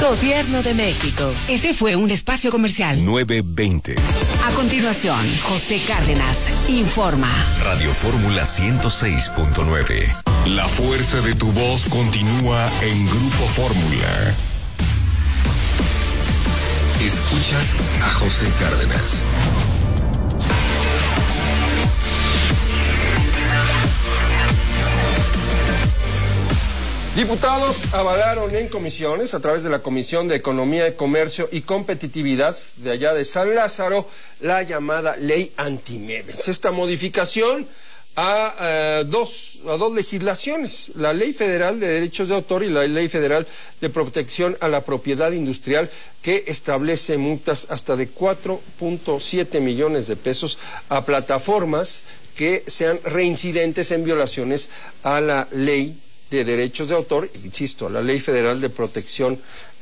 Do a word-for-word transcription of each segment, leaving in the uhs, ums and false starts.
Gobierno de México. Este fue un espacio comercial. nueve veinte. A continuación, José Cárdenas informa. Radio Fórmula ciento seis punto nueve. La fuerza de tu voz continúa en Grupo Fórmula. Escuchas a José Cárdenas. Diputados avalaron en comisiones, a través de la Comisión de Economía, Comercio y Competitividad de allá de San Lázaro, la llamada Ley Antimemes. Esta modificación a, eh, dos, a dos legislaciones, la Ley Federal de Derechos de Autor y la Ley Federal de Protección a la Propiedad Industrial, que establece multas hasta de cuatro punto siete millones de pesos a plataformas que sean reincidentes en violaciones a la ley de derechos de autor, insisto, a la Ley Federal de Protección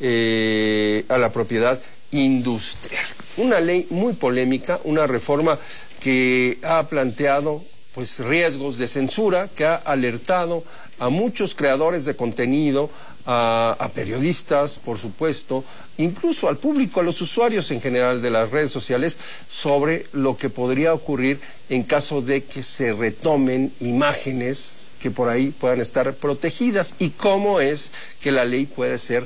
eh, a la Propiedad Industrial. Una ley muy polémica, una reforma que ha planteado pues riesgos de censura, que ha alertado a muchos creadores de contenido, a, a periodistas, por supuesto, incluso al público, a los usuarios en general de las redes sociales, sobre lo que podría ocurrir en caso de que se retomen imágenes que por ahí puedan estar protegidas y cómo es que la ley puede ser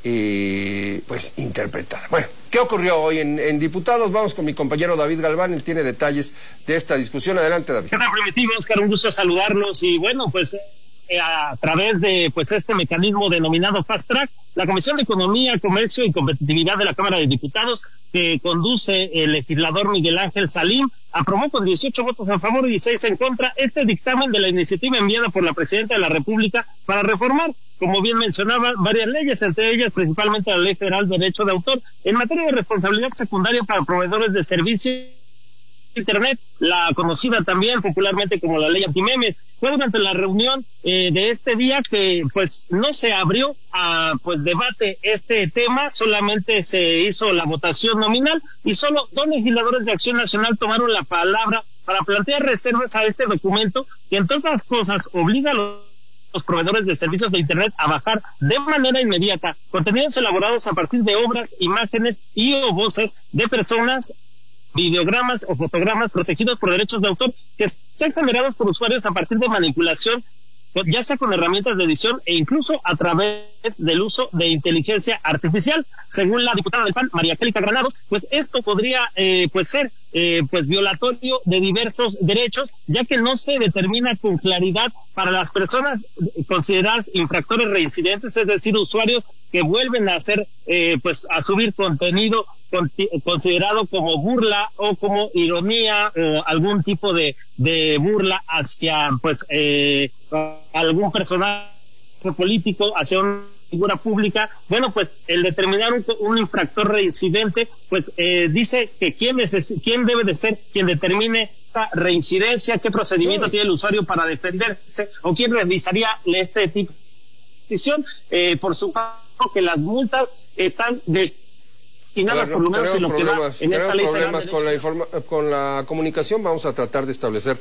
eh, pues interpretada. Bueno, ¿qué ocurrió hoy en, en Diputados? Vamos con mi compañero David Galván, él tiene detalles de esta discusión. Adelante, David. ¿Qué tal, Primitivo? Oscar, un gusto saludarlos y bueno, pues eh, a través de pues este mecanismo denominado Fast Track, la Comisión de Economía, Comercio y Competitividad de la Cámara de Diputados, que conduce el legislador Miguel Ángel Salim, aprobó con dieciocho votos a favor y dieciséis en contra este dictamen de la iniciativa enviada por la Presidenta de la República para reformar, como bien mencionaba, varias leyes, entre ellas principalmente la Ley Federal de Derecho de Autor, en materia de responsabilidad secundaria para proveedores de servicios Internet, la conocida también popularmente como la Ley Antimemes. Fue durante la reunión eh, de este día que pues no se abrió a pues debate este tema, solamente se hizo la votación nominal y solo dos legisladores de Acción Nacional tomaron la palabra para plantear reservas a este documento que, entre otras cosas, obliga a los los proveedores de servicios de Internet a bajar de manera inmediata contenidos elaborados a partir de obras, imágenes y o voces de personas, videogramas o fotogramas protegidos por derechos de autor que sean generados por usuarios a partir de manipulación, ya sea con herramientas de edición e incluso a través del uso de inteligencia artificial. Según la diputada del P A N, María Angélica Granados, pues esto podría eh, pues ser eh, pues violatorio de diversos derechos, ya que no se determina con claridad para las personas consideradas infractores reincidentes, es decir, usuarios que vuelven a hacer eh, pues a subir contenido considerado como burla o como ironía o algún tipo de de burla hacia pues eh, algún personaje político, hacia una figura pública. Bueno, pues el determinar un, un infractor reincidente, pues eh, dice que quién es quién debe de ser quien determine esta reincidencia, qué procedimiento sí. tiene el usuario para defenderse o quién revisaría este tipo de decisión. Eh, por supuesto que las multas están des Nada, bueno, por lo menos en lo problemas, que va en esta ley problemas con la informa con la comunicación. Vamos a tratar de establecer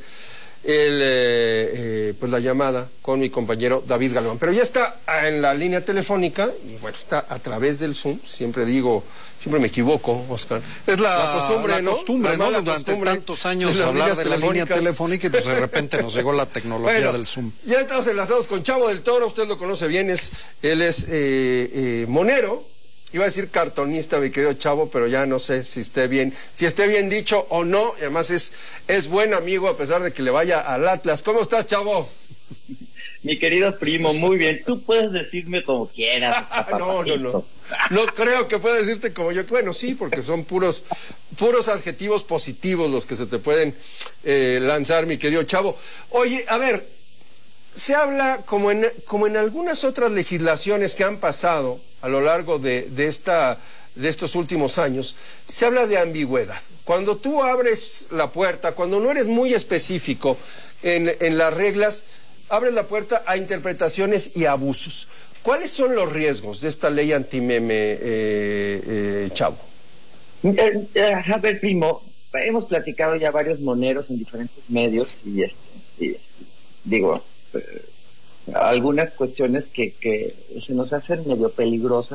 el eh, eh, pues la llamada con mi compañero David Galván, pero ya está en la línea telefónica y bueno, está a través del Zoom. Siempre digo, siempre me equivoco, Oscar. Es la, la costumbre, la ¿no? costumbre, la ¿no? Durante costumbre tantos años de hablar de la línea telefónicas. telefónica y pues de repente nos llegó la tecnología bueno, del Zoom. Ya estamos enlazados con Chavo del Toro, usted lo conoce bien, es él es eh, eh, monero. Iba a decir cartonista, mi querido Chavo, pero ya no sé si esté bien, si esté bien dicho o no. Y además es, es buen amigo a pesar de que le vaya al Atlas. ¿Cómo estás, Chavo? Mi querido primo, muy bien. Tú puedes decirme como quieras. no, no, no. No creo que pueda decirte como yo. Bueno, sí, porque son puros, puros adjetivos positivos los que se te pueden eh, lanzar, mi querido Chavo. Oye, a ver, se habla como en, como en algunas otras legislaciones que han pasado a lo largo de, de, esta, de estos últimos años, se habla de ambigüedad. Cuando tú abres la puerta, cuando no eres muy específico en, en las reglas, abres la puerta a interpretaciones y abusos. ¿Cuáles son los riesgos de esta ley antimeme, eh, eh, Chavo? Eh, eh, a ver, primo, hemos platicado ya varios moneros en diferentes medios y, este, y digo... Eh, algunas cuestiones que, que se nos hacen medio peligrosas